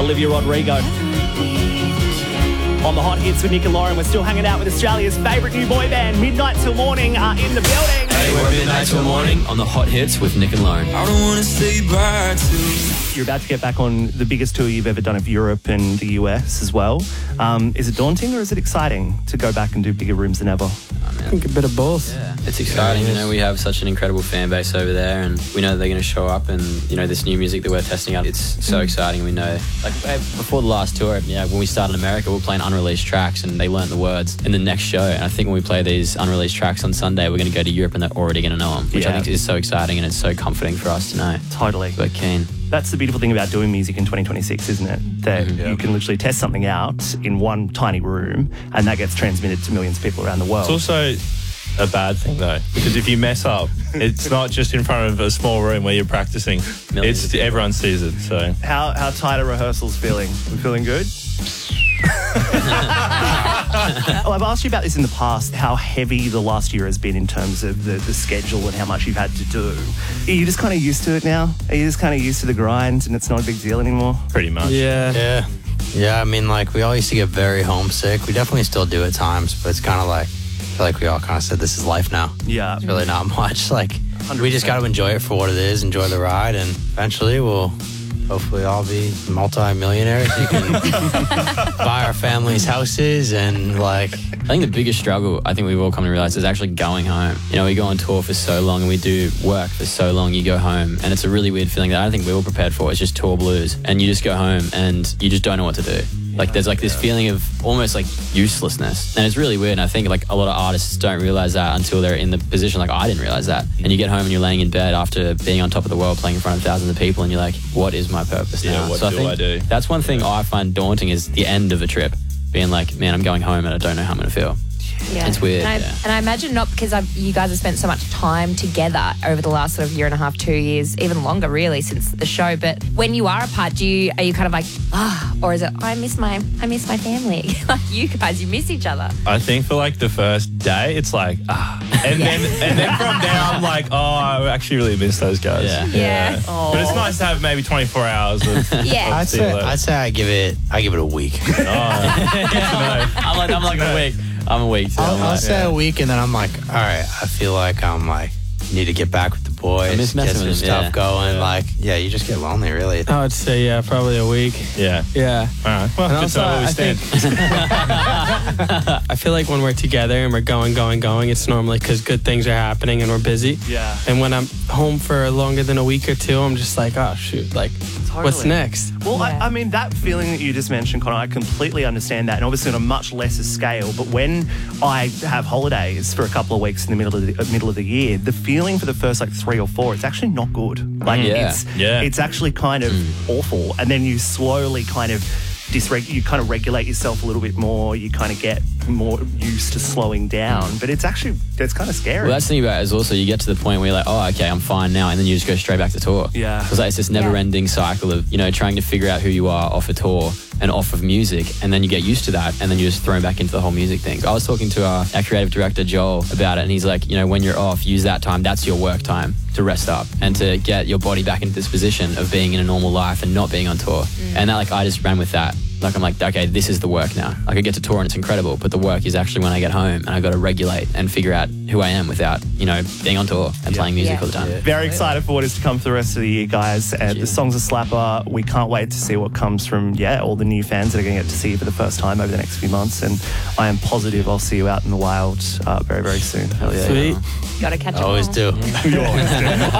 Olivia Rodrigo. On the Hot Hits with Nick and Lauren, we're still hanging out with Australia's favourite new boy band, Midnight Till Morning, are in the building. Hey, we're Midnight Till Morning on the Hot Hits with Nick and Lauren. I don't want to say bye to. You're about to get back on the biggest tour you've ever done of Europe and the US as well. Is it daunting or is it exciting to go back and do bigger rooms than ever? I think a bit of both. Yeah, it's exciting. You know, we have such an incredible fan base over there, and we know that they're going to show up. And you know, this new music that we're testing out, it's so exciting. We know, like before the last tour, when we started in America, we were playing unreleased tracks, and they learnt the words in the next show. And I think when we play these unreleased tracks on Sunday, we're going to go to Europe, and they're already going to know them, which I think is so exciting, and it's so comforting for us to know. Totally. We're keen. That's the beautiful thing about doing music in 2026, isn't it? That you can literally test something out in one tiny room, and that gets transmitted to millions of people around the world. It's also a bad thing, though, because if you mess up, it's not just in front of a small room where you're practicing. It's everyone sees it. So how tight are rehearsals feeling? We feeling good? Well, I've asked you about this in the past, how heavy the last year has been in terms of the schedule and how much you've had to do. Are you just kind of used to it now? Are you just kind of used to the grind and it's not a big deal anymore? pretty much. Yeah. Yeah, I mean, like, we all used to get very homesick. We definitely still do at times, but it's kind of like, I feel like we all kind of said this is life now. Yeah. It's really not much. Like, 100%. we just got to enjoy it for what it is, enjoy the ride, and eventually we'll hopefully all be multi-millionaires. You can buy our families houses and, like... I think the biggest struggle, I think we've all come to realize, is actually going home. You know, we go on tour for so long and we do work for so long, you go home, and it's a really weird feeling that I don't think we were prepared for. It's just tour blues, and you just go home and you just don't know what to do. Like, there's like this feeling of almost like uselessness, and it's really weird. And I think like a lot of artists don't realize that until they're in the position. Like, I didn't realize that. And you get home and you're laying in bed after being on top of the world, playing in front of thousands of people, and you're like, what is my purpose now? What so do I do? That's one thing I find daunting, is the end of a trip, being like, man, I'm going home and I don't know how I'm going to feel. Yeah. It's weird. And I imagine not because you guys have spent so much time together over the last sort of year and a half, 2 years, even longer really since the show. But when you are apart, are you kind of like, or is it, I miss my family? Like, you guys, you miss each other. I think for like the first day, it's like, and then from there, I'm like, oh, I actually really miss those guys. Yeah. But it's nice to have maybe 24 hours of. Yeah. I'd say I give it a week. I'm like a week. I'm a week. So I'll say a week, and then I'm like, all right, I feel like I'm like, need to get back with the boys, miss get messing some with them, stuff yeah. going. Like, you just get lonely, really. I would say, probably a week. Yeah. Yeah. All right. Well, And good to know where we I stand. I feel like when we're together and we're going, it's normally because good things are happening and we're busy. Yeah. And when I'm home for longer than a week or two, I'm just like, oh, shoot, like, what's Totally. next? Well, Yeah. I mean, that feeling that you just mentioned, Connor, I completely understand that, and obviously on a much lesser scale. But when I have holidays for a couple of weeks in the middle of the year, the feeling for the first like 3 or 4, it's actually not good. Like, it's actually kind of awful, and then you slowly kind of you kind of regulate yourself a little bit more. You kind of get more used to slowing down, but it's kind of scary. Well, that's the thing about it is also you get to the point where you're like, oh, okay, I'm fine now, and then you just go straight back to tour. Yeah. Because like, it's this never-ending cycle of, you know, trying to figure out who you are off a tour and off of music, and then you get used to that, and then you're just thrown back into the whole music thing. I was talking to our creative director, Joel, about it, and he's like, you know, when you're off, use that time, that's your work time to rest up and to get your body back into this position of being in a normal life and not being on tour. And that, like, I just ran with that. Like, I'm like, okay, this is the work now. Like, I get to tour and it's incredible, but the work is actually when I get home and I got to regulate and figure out who I am without, you know, being on tour and playing music all the time. Very excited for what is to come for the rest of the year, guys. The song's a slapper. We can't wait to see what comes from, all the new fans that are going to get to see you for the first time over the next few months. And I am positive I'll see you out in the wild very, very soon. Hell yeah. Sweet. Got to catch 'em Always all. do. You always do.